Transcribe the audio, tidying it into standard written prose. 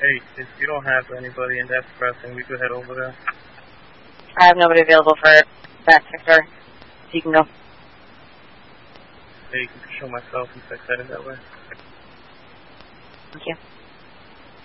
Hey, if you don't have anybody in that pressing, we could head over there. I have nobody available for that sector. So you can go. Hey, you can show myself and fix that in that way. Thank you.